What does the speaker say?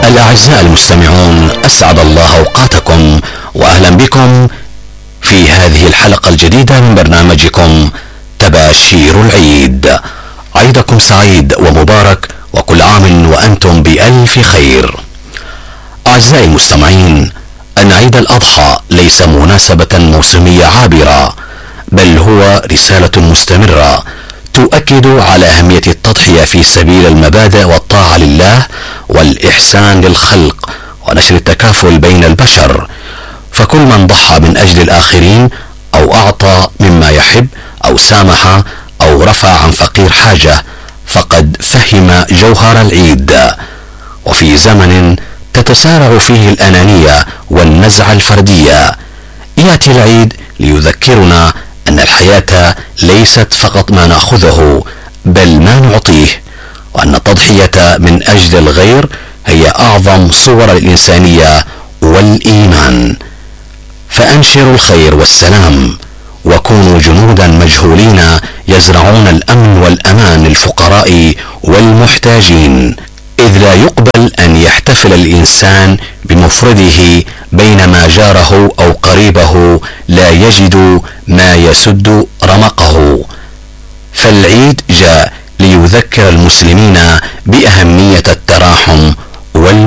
الأعزاء المستمعون، أسعد الله أوقاتكم وأهلا بكم في هذه الحلقة الجديدة من برنامجكم تباشير العيد. عيدكم سعيد ومبارك وكل عام وأنتم بألف خير. أعزائي المستمعين، أن عيد الأضحى ليس مناسبة موسمية عابرة، بل هو رسالة مستمرة تؤكد على أهمية التضحية في سبيل المبادئ والطاعة لله والإحسان للخلق ونشر التكافل بين البشر. فكل من ضحى من أجل الآخرين أو أعطى مما يحب أو سامح أو رفع عن فقير حاجة فقد فهم جوهر العيد. وفي زمن تتسارع فيه الأنانية والنزعة الفردية، يأتي العيد ليذكرنا أن الحياة ليست فقط ما نأخذه بل ما نعطيه، وأن التضحية من أجل الغير هي أعظم صور الإنسانية والإيمان. فأنشروا الخير والسلام وكونوا جنودا مجهولين يزرعون الأمن والأمان للفقراء والمحتاجين، إذ لا يقبل أن يحتفل الإنسان بمفرده بينما جاره أو قريبه لا يجد ما يسد رمقه. فالعيد جاء ليذكر المسلمين بأهمية التراحم